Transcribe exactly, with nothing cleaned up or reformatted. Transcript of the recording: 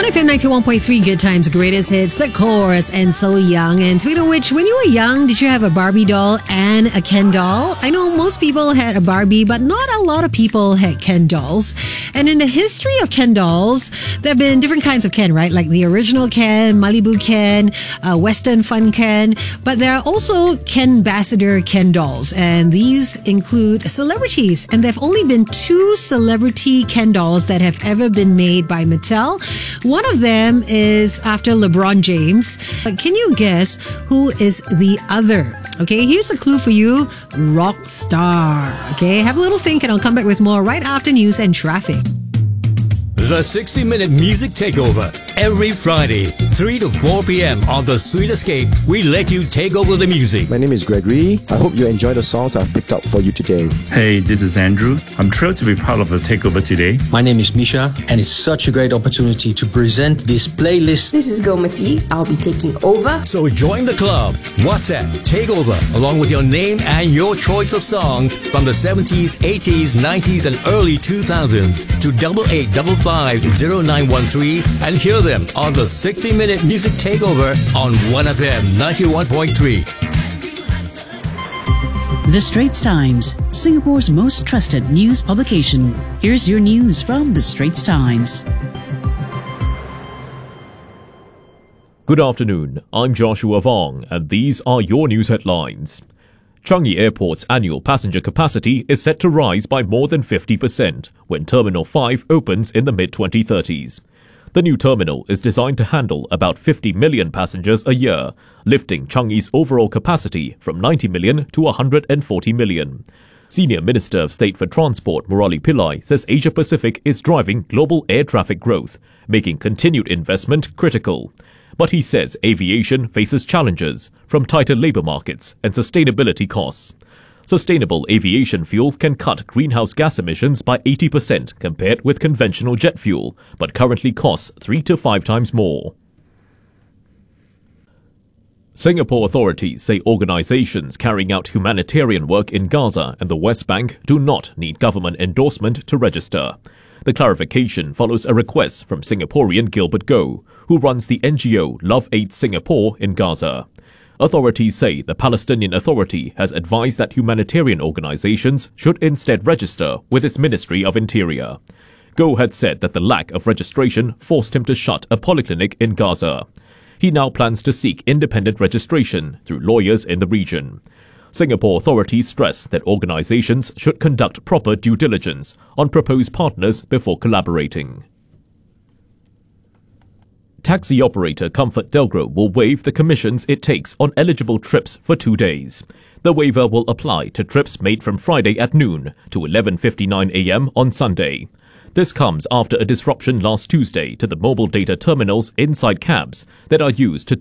F M ninety-one point three, Good Times, Greatest Hits, The Chorus, and So Young. And speaking of which, when you were young, did you have a Barbie doll and a Ken doll? I know most people had a Barbie, but not a lot of people had Ken dolls. And in the history of Ken dolls, there have been different kinds of Ken, right? Like the original Ken, Malibu Ken, uh, Western Fun Ken. But there are also Ken Ambassador Ken dolls. And these include celebrities. And there have only been two celebrity Ken dolls that have ever been made by Mattel. One of them is after LeBron James. But can you guess who is the other? Okay, here's a clue for you. Rock star. Okay, have a little think and I'll come back with more right after news and traffic. The sixty minute Music Takeover. Every Friday, three to four p.m. on The Sweet Escape, we let you take over the music. My name is Gregory. I hope you enjoy the songs I've picked up for you today. Hey, this is Andrew. I'm thrilled to be part of the takeover today. My name is Misha, and it's such a great opportunity to present this playlist. This is Gomati. I'll be taking over. So join the club. WhatsApp Takeover, along with your name and your choice of songs from the seventies, eighties, nineties, and early two thousands to double eight double five zero nine one three and hear them on the sixty minute Music Takeover on one F M ninety-one point three. The Straits Times, Singapore's most trusted news publication. Here's your news from The Straits Times. Good afternoon, I'm Joshua Vong, and these are your news headlines. Changi Airport's annual passenger capacity is set to rise by more than fifty percent when Terminal five opens in the mid twenty thirties. The new terminal is designed to handle about fifty million passengers a year, lifting Changi's overall capacity from ninety million to one hundred forty million. Senior Minister of State for Transport Murali Pillai says Asia Pacific is driving global air traffic growth, making continued investment critical. But he says aviation faces challenges from tighter labour markets and sustainability costs. Sustainable aviation fuel can cut greenhouse gas emissions by eighty percent compared with conventional jet fuel, but currently costs three to five times more. Singapore authorities say organisations carrying out humanitarian work in Gaza and the West Bank do not need government endorsement to register. The clarification follows a request from Singaporean Gilbert Goh, who runs the N G O Love Aid Singapore in Gaza. Authorities say the Palestinian Authority has advised that humanitarian organisations should instead register with its Ministry of Interior. Goh had said that the lack of registration forced him to shut a polyclinic in Gaza. He now plans to seek independent registration through lawyers in the region. Singapore authorities stress that organisations should conduct proper due diligence on proposed partners before collaborating. Taxi operator ComfortDelGro will waive the commissions it takes on eligible trips for two days. The waiver will apply to trips made from Friday at noon to eleven fifty-nine a.m. on Sunday. This comes after a disruption last Tuesday to the mobile data terminals inside cabs that are used to